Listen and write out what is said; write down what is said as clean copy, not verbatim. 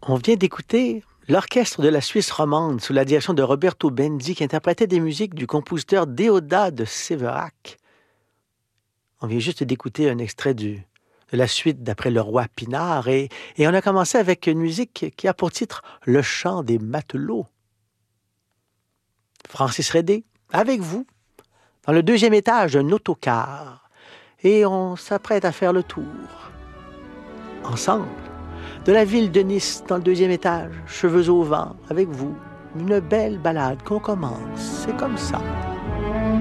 On vient d'écouter l'orchestre de la Suisse romande sous la direction de Roberto Benzi qui interprétait des musiques du compositeur Déodat de Séverac. On vient juste d'écouter un extrait de la suite d'après le roi Pinard et on a commencé avec une musique qui a pour titre Le chant des matelots. Francis Redé, avec vous, dans le deuxième étage d'un autocar. Et on s'apprête à faire le tour, ensemble, de la ville de Nice dans le deuxième étage, cheveux au vent, avec vous. Une belle balade qu'on commence, c'est comme ça.